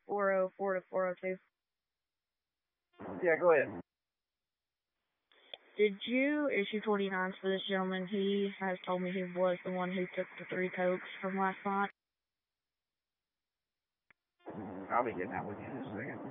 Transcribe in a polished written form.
404 to 402. Yeah, go ahead. Did you issue 29s for this gentleman? He has told me he was the one who took the 3 Cokes from last night. I'll be getting that with you in a second.